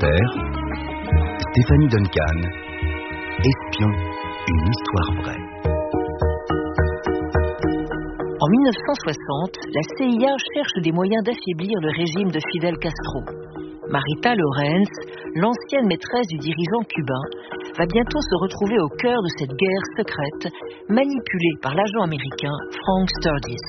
Documentaire, Stéphanie Duncan, Espion, une histoire vraie. En 1960, la CIA cherche des moyens d'affaiblir le régime de Fidel Castro. Marita Lorenz, l'ancienne maîtresse du dirigeant cubain, va bientôt se retrouver au cœur de cette guerre secrète, manipulée par l'agent américain Frank Sturgis.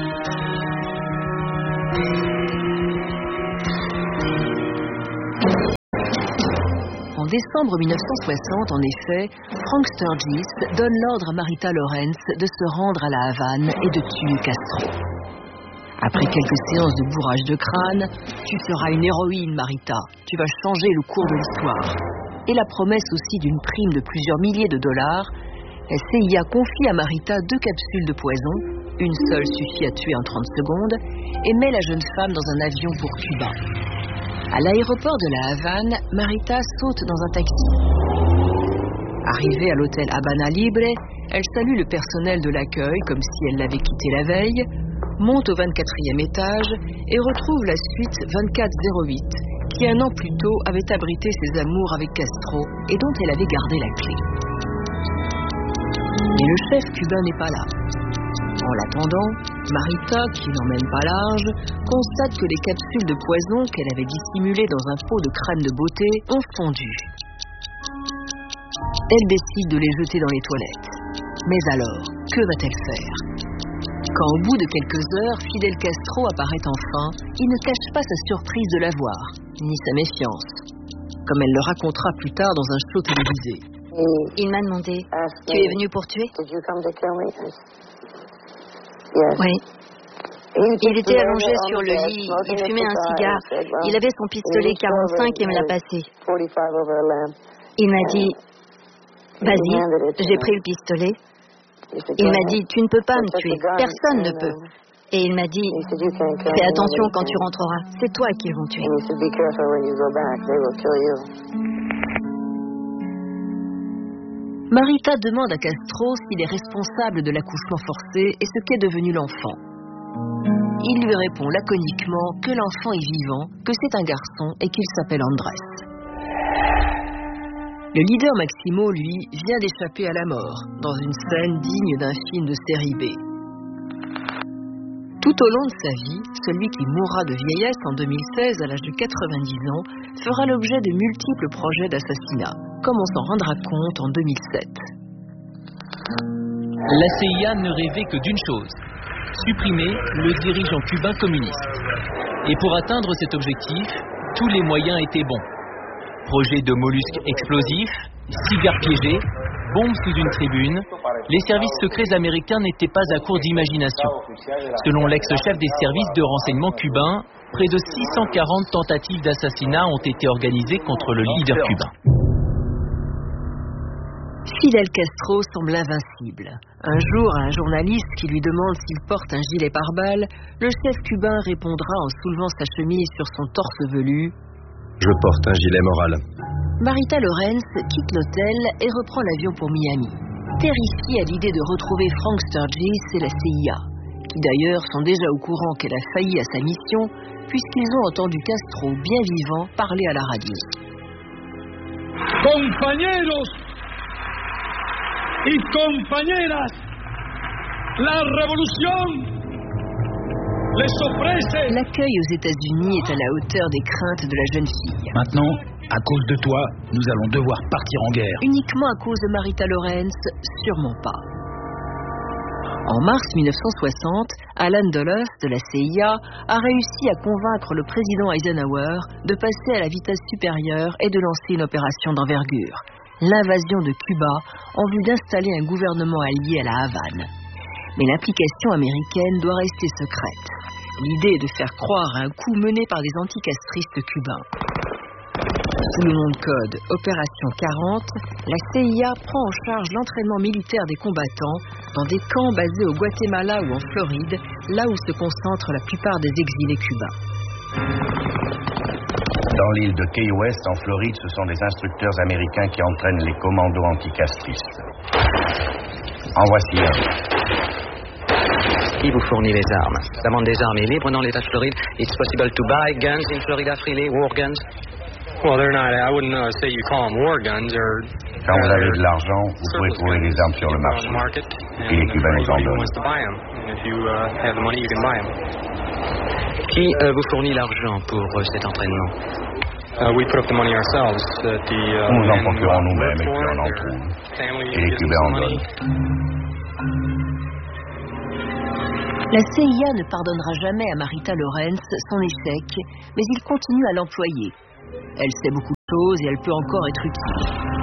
En décembre 1960, en effet, Frank Sturgis donne l'ordre à Marita Lorenz de se rendre à la Havane et de tuer Castro. Après quelques séances de bourrage de crâne, tu seras une héroïne, Marita. Tu vas changer le cours de l'histoire. Et la promesse aussi d'une prime de plusieurs milliers de dollars, la CIA confie à Marita 2 capsules de poison, une seule suffit à tuer en 30 secondes, et met la jeune femme dans un avion pour Cuba. À l'aéroport de la Havane, Marita saute dans un taxi. Arrivée à l'hôtel Habana Libre, elle salue le personnel de l'accueil comme si elle l'avait quitté la veille, monte au 24e étage et retrouve la suite 2408, qui un an plus tôt avait abrité ses amours avec Castro et dont elle avait gardé la clé. Mais le chef cubain n'est pas là. En l'attendant, Marita, qui n'emmène pas large, constate que les capsules de poison qu'elle avait dissimulées dans un pot de crème de beauté ont fondu. Elle décide de les jeter dans les toilettes. Mais alors, que va-t-elle faire ? Quand au bout de quelques heures, Fidel Castro apparaît enfin, il ne cache pas sa surprise de la voir, ni sa méfiance. Comme elle le racontera plus tard dans un show télévisé. Il m'a demandé, tu es venu pour tuer ? Oui. Il était allongé sur le lit, il fumait un cigare, il avait son pistolet 45 et me l'a passé. Il m'a dit, vas-y, j'ai pris le pistolet. Il m'a dit, tu ne peux pas me tuer, personne ne peut. Et il m'a dit, fais attention quand tu rentreras, c'est toi qu'ils vont tuer. Marita demande à Castro s'il est responsable de l'accouchement forcé et ce qu'est devenu l'enfant. Il lui répond laconiquement que l'enfant est vivant, que c'est un garçon et qu'il s'appelle Andrés. Le leader Maximo, lui, vient d'échapper à la mort, dans une scène digne d'un film de série B. Tout au long de sa vie, celui qui mourra de vieillesse en 2016 à l'âge de 90 ans fera l'objet de multiples projets d'assassinat, comme on s'en rendra compte en 2007. La CIA ne rêvait que d'une chose, supprimer le dirigeant cubain communiste. Et pour atteindre cet objectif, tous les moyens étaient bons. Projet de mollusques explosifs, cigares piégés, bombes sous une tribune, les services secrets américains n'étaient pas à court d'imagination. Selon l'ex-chef des services de renseignement cubains, près de 640 tentatives d'assassinat ont été organisées contre le leader cubain. Fidel Castro semble invincible. Un jour, à un journaliste qui lui demande s'il porte un gilet pare-balles, le chef cubain répondra en soulevant sa chemise sur son torse velu: Je porte un gilet moral. Marita Lorenz quitte l'hôtel et reprend l'avion pour Miami, terrifiée à l'idée de retrouver Frank Sturgis et la CIA, qui d'ailleurs sont déjà au courant qu'elle a failli à sa mission, puisqu'ils ont entendu Castro bien vivant parler à la radio. Compañeros y compañeras, la révolution les ofrece. L'accueil aux États-Unis est à la hauteur des craintes de la jeune fille. Maintenant, à cause de toi, nous allons devoir partir en guerre. Uniquement à cause de Marita Lorenz, sûrement pas. En mars 1960, Alan Dulles de la CIA a réussi à convaincre le président Eisenhower de passer à la vitesse supérieure et de lancer une opération d'envergure, l'invasion de Cuba en vue d'installer un gouvernement allié à la Havane. Mais l'implication américaine doit rester secrète. L'idée est de faire croire à un coup mené par des anticastristes cubains. Sous le nom de code Opération 40, la CIA prend en charge l'entraînement militaire des combattants dans des camps basés au Guatemala ou en Floride, là où se concentrent la plupart des exilés cubains. Dans l'île de Key West, en Floride, ce sont des instructeurs américains qui entraînent les commandos anticastristes. En voici un. Qui vous fournit les armes? La vente des armes est libre dans l'État de Floride. It's possible to buy guns in Florida freely, war guns. Quand vous avez de l'argent, vous pouvez trouver des armes sur le marché. Et les Cubains nous en donnent. Qui vous fournit l'argent pour cet entraînement? Nous en procurons nous-mêmes et puis on en trouve. Et les Cubains en donnent. La CIA ne pardonnera jamais à Marita Lorenz son échec, mais il continue à l'employer. Elle sait beaucoup de choses et elle peut encore être utile.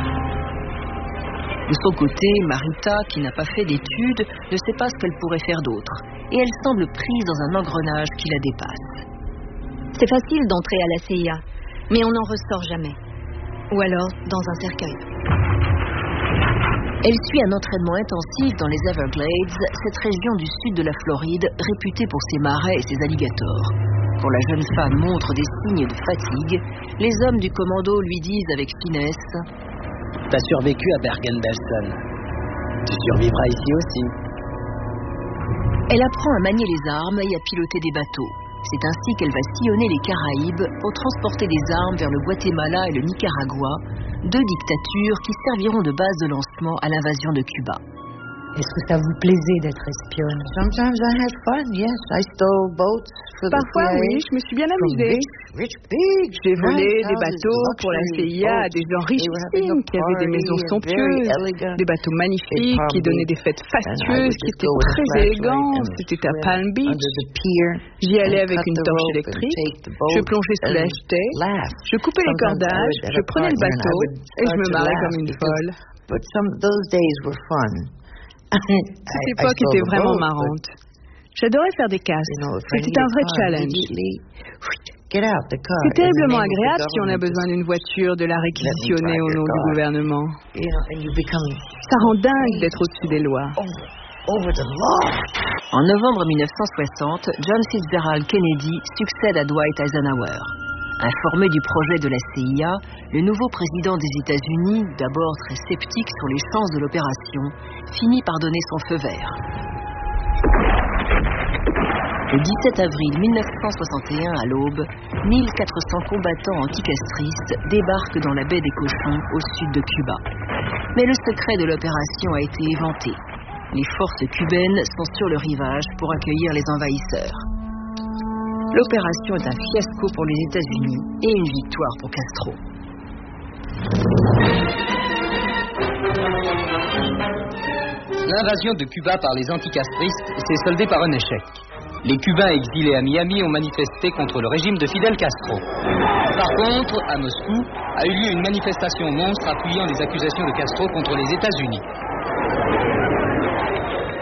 De son côté, Marita, qui n'a pas fait d'études, ne sait pas ce qu'elle pourrait faire d'autre, et elle semble prise dans un engrenage qui la dépasse. C'est facile d'entrer à la CIA, mais on n'en ressort jamais. Ou alors dans un cercueil. Elle suit un entraînement intensif dans les Everglades, cette région du sud de la Floride réputée pour ses marais et ses alligators. Quand la jeune femme montre des signes de fatigue, les hommes du commando lui disent avec finesse: T'as survécu à Bergen-Belsen. Tu survivras ici aussi. Elle apprend à manier les armes et à piloter des bateaux. C'est ainsi qu'elle va sillonner les Caraïbes pour transporter des armes vers le Guatemala et le Nicaragua, deux dictatures qui serviront de base de lancement à l'invasion de Cuba. Est-ce que ça vous plaisait d'être espionne? Parfois, oui, je me suis bien amusée. J'ai volé des bateaux pour la CIA à des gens richissimes qui avaient des maisons somptueuses, des bateaux magnifiques qui donnaient des fêtes fastueuses, qui étaient très élégants. C'était à Palm Beach. J'y allais avec une torche électrique, je plongeais sous la jetée, je coupais les cordages, je prenais le bateau et je me marrais comme une folle. Cette époque était vraiment marrante. J'adorais faire des casses. C'était un vrai challenge. C'est terriblement agréable si on a besoin d'une voiture de la réquisitionner au nom du gouvernement. Ça rend dingue d'être au-dessus des lois. En novembre 1960, John Fitzgerald Kennedy succède à Dwight Eisenhower. Informé du projet de la CIA, le nouveau président des États-Unis, d'abord très sceptique sur les chances de l'opération, finit par donner son feu vert. Le 17 avril 1961, à l'aube, 1400 combattants anticastristes débarquent dans la baie des Cochons, au sud de Cuba. Mais le secret de l'opération a été éventé. Les forces cubaines sont sur le rivage pour accueillir les envahisseurs. L'opération est un fiasco pour les États-Unis et une victoire pour Castro. L'invasion de Cuba par les anticastristes s'est soldée par un échec. Les Cubains exilés à Miami ont manifesté contre le régime de Fidel Castro. Par contre, à Moscou, a eu lieu une manifestation monstre appuyant les accusations de Castro contre les États-Unis.